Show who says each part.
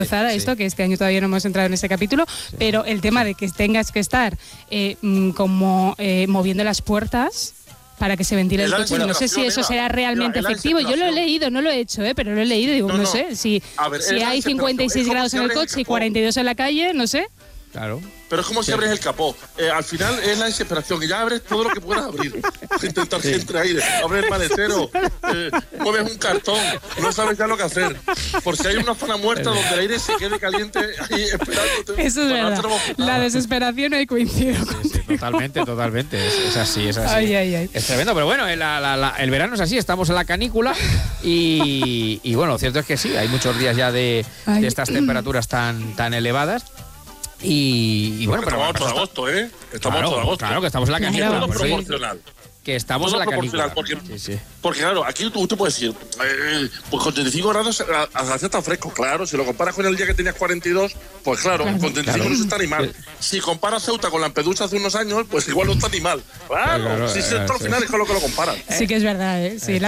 Speaker 1: esto, que este año todavía no hemos entrado en ese capítulo, pero el tema de que tengas que estar como moviendo las puertas para que se ventile el coche, no sé si eso será realmente efectivo. Yo lo he leído, no lo he hecho, pero lo he leído y digo, no sé, si hay 56 grados en el coche y 42 en la calle, no sé.
Speaker 2: Claro.
Speaker 3: Pero es como si abres el capó. Al final es la desesperación. Y ya abres todo lo que puedas abrir. Intentar que entre aire. Abres el maletero. Mueves un cartón. No sabes ya lo que hacer. Por si hay una zona muerta donde el aire se quede caliente ahí esperándote.
Speaker 1: Eso es verdad. La desesperación ahí coincido.
Speaker 2: Totalmente. Es así.
Speaker 1: Ay.
Speaker 2: Es tremendo, pero bueno, el verano es así. Estamos en la canícula y bueno, lo cierto es que sí, hay muchos días ya de estas temperaturas tan elevadas. Y bueno, pero
Speaker 3: estamos en agosto, Estamos en agosto.
Speaker 2: Claro, que estamos en la canícula.
Speaker 3: Todo proporcional.
Speaker 2: Que estamos
Speaker 3: todo
Speaker 2: en la canícula.
Speaker 3: Porque claro, aquí tú puedes decir, pues con 35 grados hace tan fresco. Claro, si lo comparas con el día que tenías 42, pues claro, con 35 no está ni mal. Si comparas Ceuta con Lampedusa hace unos años, pues igual no está ni mal. Claro, si esto al final es con lo que lo comparas.
Speaker 1: Sí que es verdad, sí.